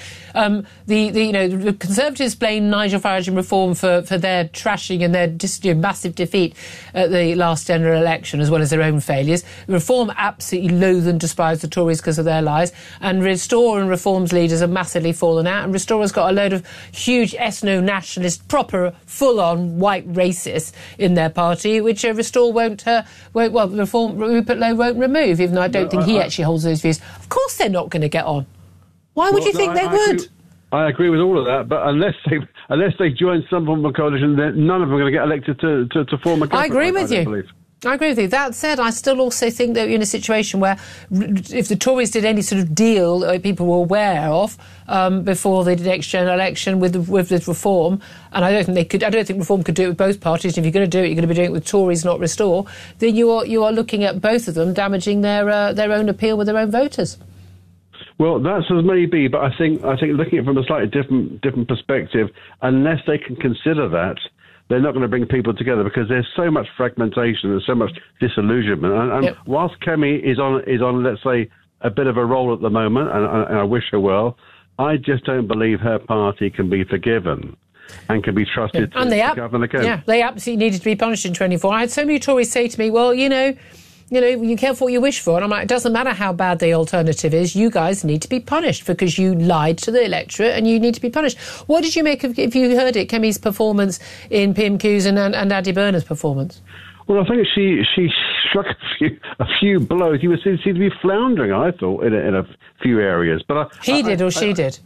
The Conservatives blame Nigel Farage and Reform for their trashing and their massive defeat at the last general election, as well as their own failures. Reform absolutely loathe and despise the Tories because of their lies. And Restore and Reform's leaders have massively fallen out. And Restore has got a load of huge ethno-nationalist, proper, full-on white racists in their party, which Restore won't Reform Rupert Lowe won't remove, even though I don't think he actually holds those views. Of course they're not going to get on. Why would you think they would? I agree with all of that, but unless they join some form of coalition, then none of them are going to get elected to form a government. I agree with you. I agree with you. That said, I still also think that you're in a situation where if the Tories did any sort of deal that people were aware of before the next general election with this Reform, and I don't think Reform could do it with both parties. And if you're going to do it, you're going to be doing it with Tories, not Restore. Then you are looking at both of them damaging their own appeal with their own voters. Well, that's as may be, but I think looking at it from a slightly different perspective, unless they can consider that, they're not going to bring people together because there's so much fragmentation, there's so much disillusionment. And whilst Kemi is on, let's say, a bit of a roll at the moment, and I wish her well, I just don't believe her party can be forgiven and can be trusted to govern again. Yeah, they absolutely needed to be punished in 24. I had so many Tories say to me, well, you careful what you wish for. And I'm like, it doesn't matter how bad the alternative is. You guys need to be punished because you lied to the electorate and you need to be punished. What did you make of, if you heard it, Kemi's performance in PMQs and Andy Berners' performance? Well, I think she struck a few blows. He seemed to be floundering, I thought, in a few areas. But he did or she did?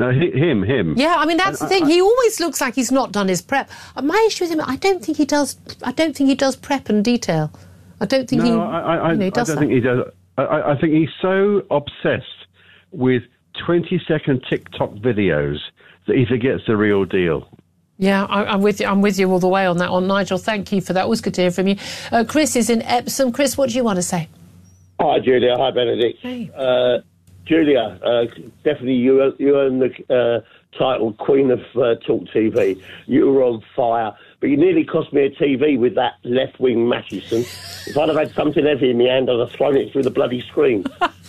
No, him. Yeah, I mean, that's the thing. He always looks like he's not done his prep. My issue with him, I don't think he does prep and detail. I don't think he does that. I don't think he does. I think he's so obsessed with 20-second TikTok videos that he forgets the real deal. Yeah, I'm with you all the way on that one, Nigel. Thank you for that. Always good to hear from you. Chris is in Epsom. Chris, what do you want to say? Hi, Julia. Hi, Benedict. Hey. Julia, definitely you earn the title Queen of Talk TV. You were on fire, but you nearly cost me a TV with that left-wing Mathieson. If I'd have had something heavy in my hand, I'd have thrown it through the bloody screen.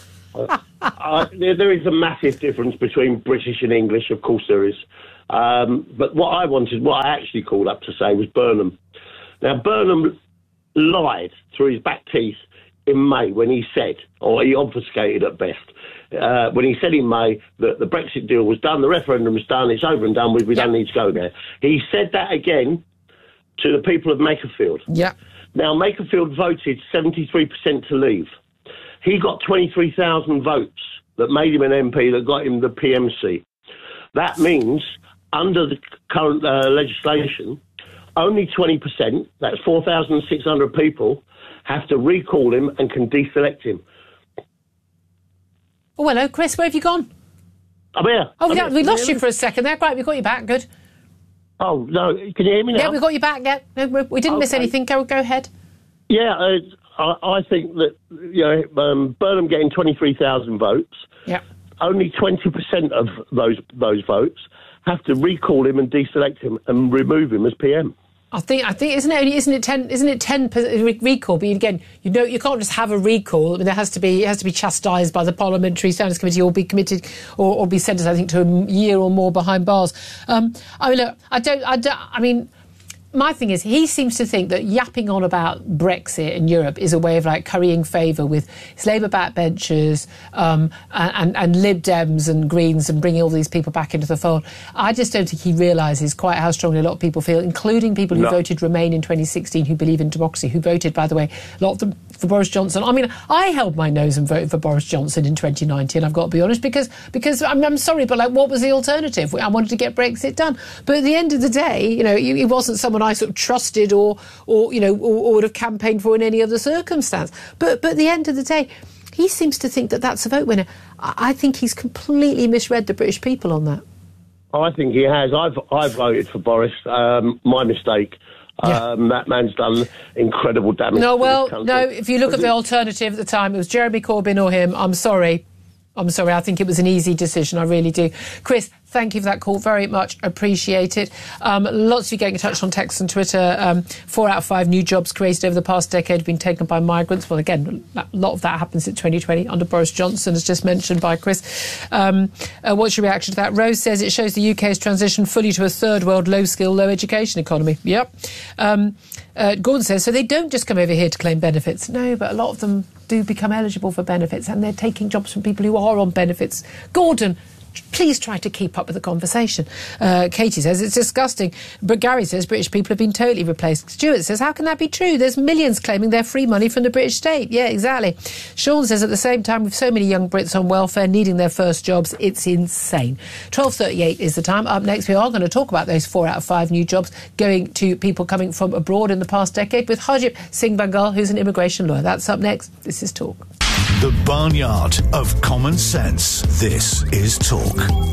There is a massive difference between British and English, of course there is. But what I actually called up to say was Burnham. Now, Burnham lied through his back teeth in May when he said, or he obfuscated at best, when he said in May that the Brexit deal was done, the referendum was done, it's over and done with, we don't need to go there. He said that again to the people of Makerfield. Yeah. Now, Makerfield voted 73% to leave. He got 23,000 votes that made him an MP that got him the PMC. That means, under the current legislation, only 20%, that's 4,600 people, have to recall him and can deselect him. Oh, hello, Chris, where have you gone? I'm here. Oh, we lost you for a second there. Great, we got you back. Good. Oh, no, can you hear me now? Yeah, we got you back. Yeah, no, we didn't miss anything. Go ahead. Yeah, I think that Burnham getting 23,000 votes. Yeah. Only 20% of those votes have to recall him and deselect him and remove him as PM. I think isn't it 10 recall? But again, you can't just have a recall. I mean, it has to be chastised by the Parliamentary Standards Committee, or be committed, or be sentenced, I think, to a year or more behind bars. I mean, look, I mean, my thing is, he seems to think that yapping on about Brexit in Europe is a way of like currying favour with his Labour backbenchers and Lib Dems and Greens and bringing all these people back into the fold. I just don't think he realises quite how strongly a lot of people feel, including people who voted Remain in 2016, who believe in democracy, who voted, by the way, a lot of them for Boris Johnson. I mean, I held my nose and voted for Boris Johnson in 2019, I've got to be honest, because I'm sorry, but like, what was the alternative? I wanted to get Brexit done. But at the end of the day, he wasn't someone I sort of trusted or would have campaigned for in any other circumstance. But at the end of the day, he seems to think that that's a vote winner. I think he's completely misread the British people on that. I think he has. I've voted for Boris. My mistake. Yeah. That man's done incredible damage. No, if you look at the alternative at the time, it was Jeremy Corbyn or him. I'm sorry. I think it was an easy decision. I really do. Chris, thank you for that call. Very much appreciate it. Lots of you getting in touch on text and Twitter. 4 out of 5 new jobs created over the past decade have been taken by migrants. Well, again, a lot of that happens in 2020 under Boris Johnson, as just mentioned by Chris. What's your reaction to that? Rose says it shows the UK has transitioned fully to a third world, low-skill, low-education economy. Yep. Gordon says, so they don't just come over here to claim benefits. No, but a lot of them do become eligible for benefits, and they're taking jobs from people who are on benefits. Gordon, please try to keep up with the conversation. Katie says it's disgusting, but Gary says British people have been totally replaced. Stuart says, how can that be true? There's millions claiming their free money from the British state. Yeah, exactly. Sean says, at the same time, with so many young Brits on welfare needing their first jobs, it's insane. 12:38 is the time. Up next, we are going to talk about those 4 out of 5 new jobs going to people coming from abroad in the past decade with Harjit Singh Bangal, who's an immigration lawyer. That's up next. This is Talk. The barnyard of common sense. This is Talk.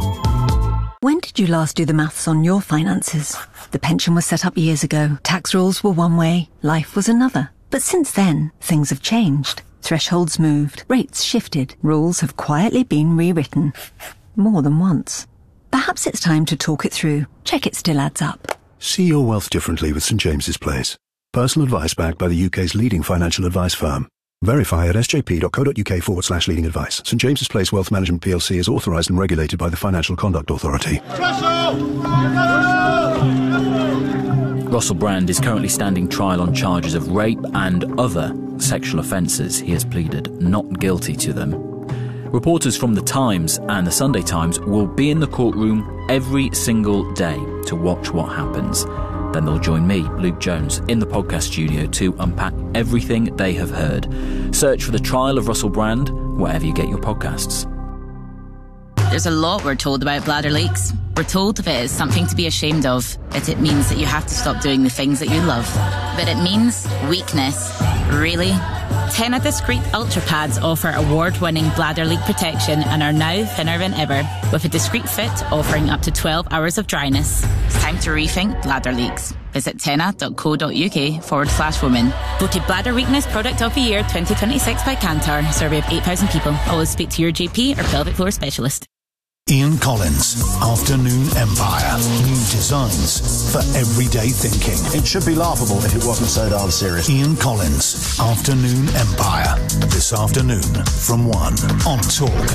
When did you last do the maths on your finances? The pension was set up years ago. Tax rules were one way, life was another. But since then, things have changed. Thresholds moved, rates shifted, rules have quietly been rewritten. More than once. Perhaps it's time to talk it through. Check it still adds up. See your wealth differently with St James's Place. Personal advice backed by the UK's leading financial advice firm. Verify at sjp.co.uk/leading advice. St James's Place Wealth Management PLC is authorised and regulated by the Financial Conduct Authority. Russell Brand is currently standing trial on charges of rape and other sexual offences. He has pleaded not guilty to them. Reporters from The Times and The Sunday Times will be in the courtroom every single day to watch what happens. Then they'll join me, Luke Jones, in the podcast studio to unpack everything they have heard. Search for The Trial of Russell Brand wherever you get your podcasts. There's a lot we're told about bladder leaks. We're told if it is something to be ashamed of, that it means that you have to stop doing the things that you love. But it means weakness. Really? Tena Discreet Ultra Pads offer award-winning bladder leak protection and are now thinner than ever, with a discreet fit offering up to 12 hours of dryness. It's time to rethink bladder leaks. Visit tena.co.uk/women. Voted Bladder Weakness Product of the Year 2026 by Kantar. Survey of 8,000 people. Always speak to your GP or pelvic floor specialist. Ian Collins, Afternoon Empire. New designs for everyday thinking. It should be laughable if it wasn't so darn serious. Ian Collins, Afternoon Empire. This afternoon from 1 on Talk.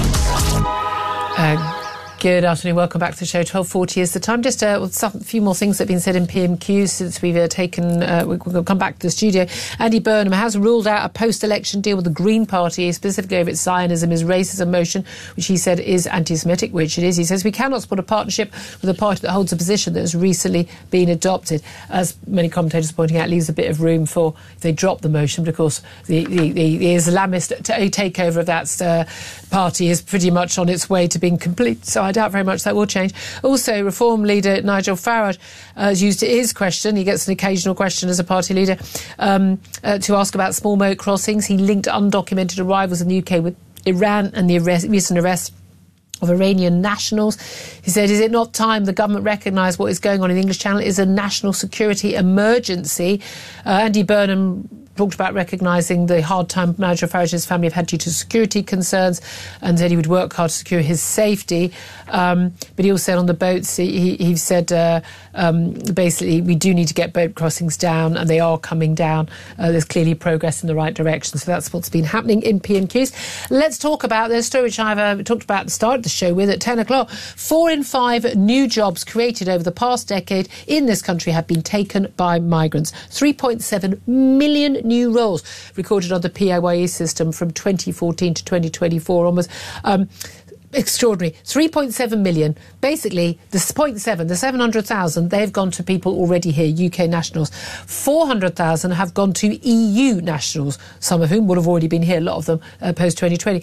Good afternoon, welcome back to the show. 12:40 is the time. Just a few more things that have been said in PMQ since we've we'll come back to the studio. Andy Burnham has ruled out a post-election deal with the Green Party, specifically over its Zionism, his racism motion, which he said is anti-Semitic, which it is. He says we cannot support a partnership with a party that holds a position that has recently been adopted. As many commentators are pointing out, leaves a bit of room for, if they drop the motion, but of course the Islamist takeover of that party is pretty much on its way to being complete. So I doubt very much that will change. Also, Reform leader Nigel Farage has used his question. He gets an occasional question as a party leader to ask about small moat crossings. He linked undocumented arrivals in the UK with Iran and the recent arrest of Iranian nationals. He said, is it not time the government recognise what is going on in the English Channel is a national security emergency? Andy Burnham talked about recognising the hard time Nigel Farage's family have had due to security concerns and said he would work hard to secure his safety. But he also said on the boats, he said basically we do need to get boat crossings down, and they are coming down. There's clearly progress in the right direction. So that's what's been happening in PMQs. Let's talk about the story which I've talked about at the start of the show with at 10 o'clock. 4 in 5 new jobs created over the past decade in this country have been taken by migrants. 3.7 million new roles recorded on the PAYE system from 2014 to 2024 onwards. Extraordinary. 3.7 million. Basically, the 0.7, the 700,000, they've gone to people already here, UK nationals. 400,000 have gone to EU nationals, some of whom would have already been here, a lot of them post-2020.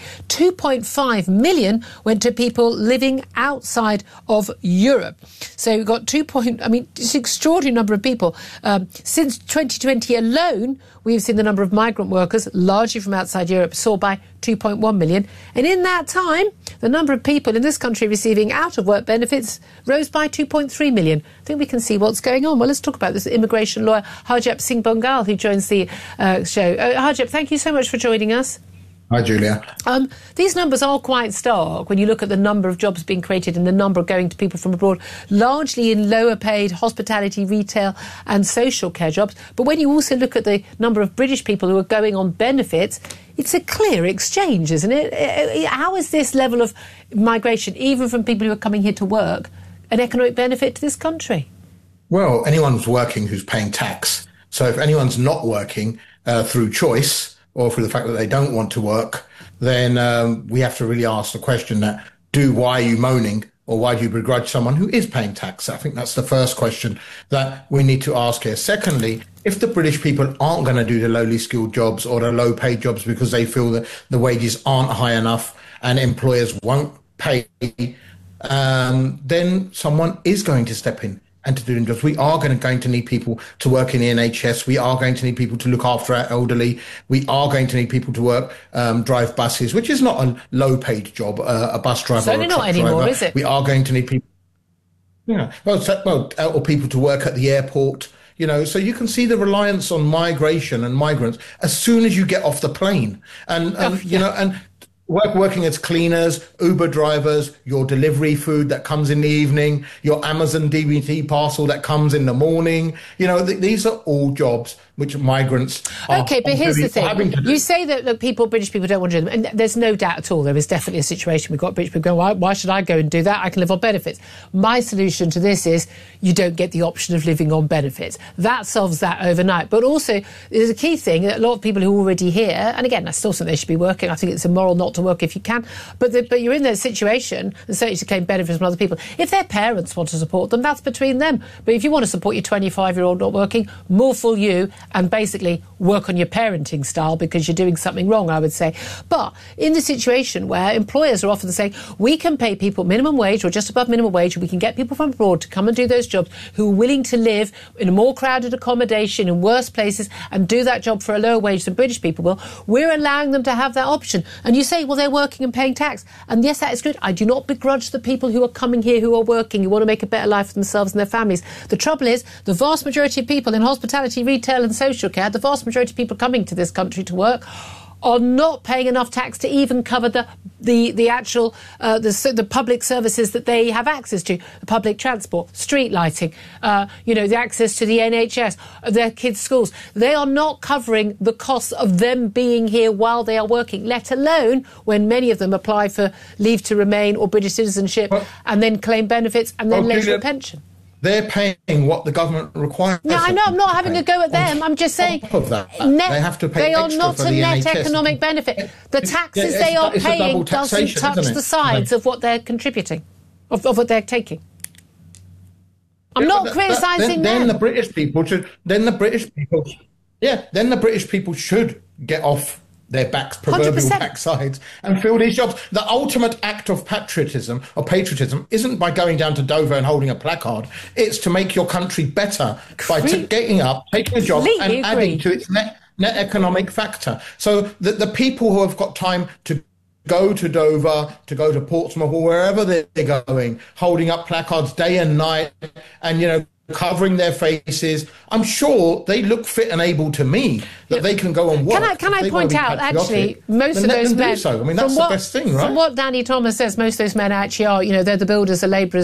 2.5 million went to people living outside of Europe. So we've got it's an extraordinary number of people. Since 2020 alone, we've seen the number of migrant workers, largely from outside Europe, soar by 2.1 million. And in that time, the number of people in this country receiving out-of-work benefits rose by 2.3 million. I think we can see what's going on. Well, let's talk about this immigration lawyer, Harjap Singh Bungal, who joins the show. Harjap, thank you so much for joining us. Hi, Julia. These numbers are quite stark when you look at the number of jobs being created and the number going to people from abroad, largely in lower paid hospitality, retail and social care jobs. But when you also look at the number of British people who are going on benefits, it's a clear exchange, isn't it? How is this level of migration, even from people who are coming here to work, an economic benefit to this country? Well, anyone's working who's paying tax. So if anyone's not working through choice, or through the fact that they don't want to work, then we have to really ask the question that, why are you moaning, or why do you begrudge someone who is paying tax? I think that's the first question that we need to ask here. Secondly, if the British people aren't going to do the lowly skilled jobs or the low paid jobs because they feel that the wages aren't high enough and employers won't pay, then someone is going to step in and to do them jobs. We are going to need people to work in the NHS. We are going to need people to look after our elderly. We are going to need people to work, drive buses, which is not a low-paid job, a bus driver. Certainly not anymore, is it? We are going to need people, or people to work at the airport. So you can see the reliance on migration and migrants as soon as you get off the plane, and working as cleaners, Uber drivers, your delivery food that comes in the evening, your Amazon DBT parcel that comes in the morning. These are all jobs which migrants are. OK, but here's the thing. You say that British people don't want to do them, and there's no doubt at all. There is definitely a situation. We've got British people going, why should I go and do that? I can live on benefits. My solution to this is you don't get the option of living on benefits. That solves that overnight. But also, there's a key thing that a lot of people who are already here, and again, I still think they should be working. I think it's immoral not to work if you can. But you're in that situation, and certainly to claim benefits from other people. If their parents want to support them, that's between them. But if you want to support your 25-year-old not working, more for you. and basically work on your parenting style because you're doing something wrong, I would say. But in the situation where employers are often saying, we can pay people minimum wage or just above minimum wage, we can get people from abroad to come and do those jobs who are willing to live in a more crowded accommodation in worse places and do that job for a lower wage than British people will, we're allowing them to have that option. And you say, well, they're working and paying tax. And yes, that is good. I do not begrudge the people who are coming here, who are working, who want to make a better life for themselves and their families. The trouble is, the vast majority of people in hospitality, retail and social care, the vast majority of people coming to this country to work, are not paying enough tax to even cover the actual the public services that they have access to, public transport, street lighting, the access to the NHS, their kids' schools. They are not covering the costs of them being here while they are working, let alone when many of them apply for leave to remain or British citizenship and then claim benefits and then later a pension. They're paying what the government requires. No, I know. I'm not having a go at them. I'm just saying. Of that, they have to pay. They are extra not for a the net NHS. economic benefit. The taxes they are paying doesn't touch the sides of what they're contributing, of what they're taking. I'm not criticising them. Then the British people should. Then the British people should get off their backs, proverbial 100%. backsides, and fill these jobs. The ultimate act of patriotism isn't by going down to Dover and holding a placard. It's to make your country better by getting up, taking a job, and adding to its net economic factor. So the people who have got time to go to Dover, to go to Portsmouth, or wherever they're going, holding up placards day and night, and covering their faces, I'm sure they look fit and able to me that they can go and work. Can I point out, actually, most of those men... So. I mean, that's the best thing, right? From what Danny Thomas says, most of those men actually are, they're the builders, the labourers,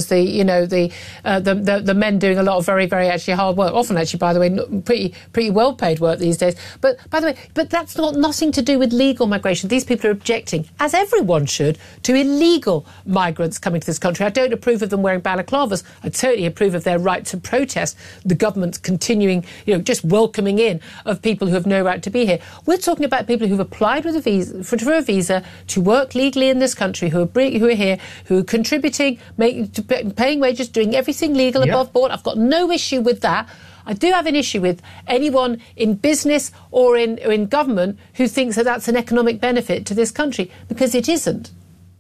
the men doing a lot of very, very actually hard work. Often, actually, by the way, pretty well-paid work these days. But, by the way, that's nothing to do with legal migration. These people are objecting, as everyone should, to illegal migrants coming to this country. I don't approve of them wearing balaclavas. I totally approve of their right to protest the government's continuing, just welcoming in of people who have no right to be here. We're talking about people who've applied with a visa for a visa to work legally in this country, who are here, who are contributing, paying wages, doing everything legal above board. I've got no issue with that. I do have an issue with anyone in business or in government who thinks that that's an economic benefit to this country, because it isn't.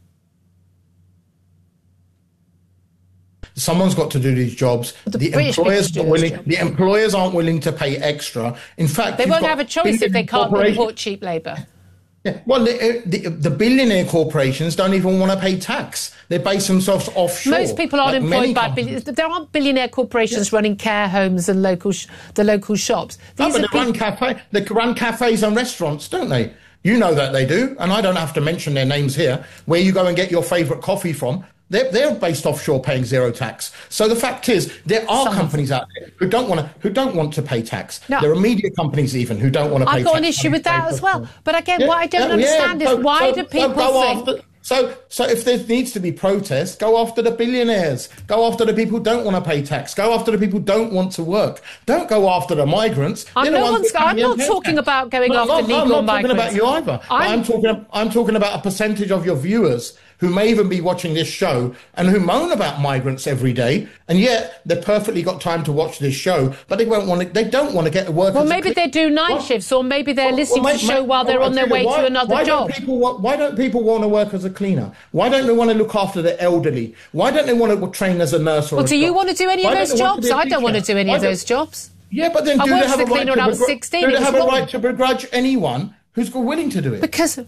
Someone's got to do these jobs. The employers aren't willing to pay extra. In fact, they won't have a choice if they can't import cheap labour. Yeah. Well, the billionaire corporations don't even want to pay tax. They base themselves offshore. Most people aren't employed by billionaires. There aren't billionaire corporations running care homes and the local shops. But they run cafes and restaurants, don't they? You know that they do, and I don't have to mention their names here. Where you go and get your favourite coffee from, they're based offshore, paying zero tax. So the fact is, there are companies out there who don't want to pay tax. No. There are media companies even who don't want to pay tax. I've got an issue with that as well. But again, what I don't understand is why do people think... So if there needs to be protests, go after the billionaires. Go after the people who don't want to pay tax. Go after the people who don't want to work. Don't go after the migrants. I'm not talking about going after legal migrants. I'm not talking about you either. I'm talking about a percentage of your viewers who may even be watching this show and who moan about migrants every day, and yet they've perfectly got time to watch this show, but they don't want to get to work. Well, maybe they do night shifts, or maybe they're listening to the show while they're on their way to another job. Why don't people want to work as a cleaner? Why don't they want to look after the elderly? Why don't they want to train as a nurse or do you want to do any of those jobs? I don't want to do any of those jobs. Yeah, but then do they have a right to begrudge anyone who's willing to do it? Because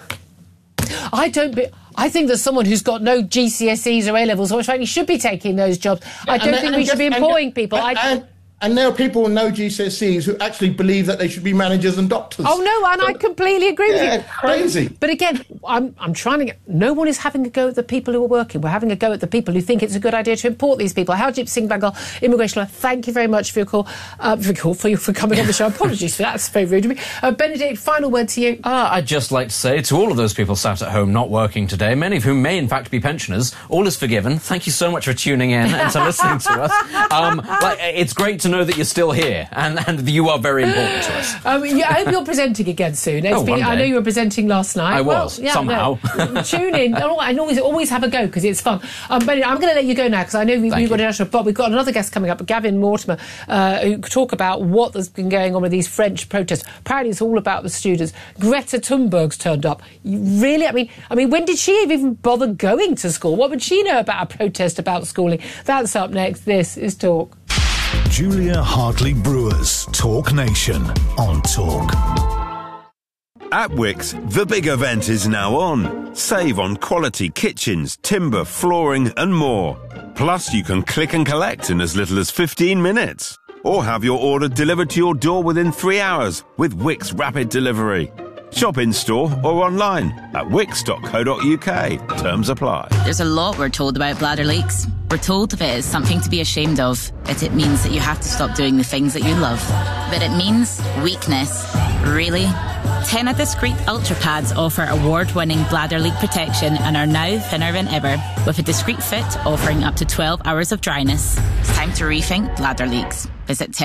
I think that someone who's got no GCSEs or A-levels or frankly should be taking those jobs. I don't think we should be employing people. And there are people with no GCSEs who actually believe that they should be managers and doctors. Oh, no, and I completely agree with you. Crazy. But again, I'm trying to get... No one is having a go at the people who are working. We're having a go at the people who think it's a good idea to import these people. Harjit Singh Bengal, immigration lawyer, thank you very much for your call, for coming on the show. Apologies for that. It's very rude of me. Benedict, final word to you. I'd just like to say to all of those people sat at home not working today, many of whom may in fact be pensioners, all is forgiven. Thank you so much for tuning in and to listening to us. It's great to know know that you're still here, and you are very important to us. I hope you're presenting again soon. One day. I know you were presenting last night. I was, somehow. No, tune in. And always have a go, because it's fun. But anyway, I'm going to let you go now, because I know we've got an international, but we've got another guest coming up, Gavin Mortimer, who could talk about what has been going on with these French protests. Apparently it's all about the students. Greta Thunberg's turned up. Really? I mean, when did she even bother going to school? What would she know about a protest about schooling? That's up next. This is Talk. Julia Hartley-Brewer's Talk Nation on Talk. At Wickes, the big event is now on. Save on quality kitchens, timber, flooring and more. Plus, you can click and collect in as little as 15 minutes. Or have your order delivered to your door within 3 hours with Wickes Rapid Delivery. Shop in-store or online at wickes.co.uk. Terms apply. There's a lot we're told about bladder leaks. We're told if it is something to be ashamed of, that it means that you have to stop doing the things that you love. But it means weakness. Really? Tena Discreet Ultra Pads offer award-winning bladder leak protection and are now thinner than ever, with a discreet fit offering up to 12 hours of dryness. It's time to rethink bladder leaks. Visit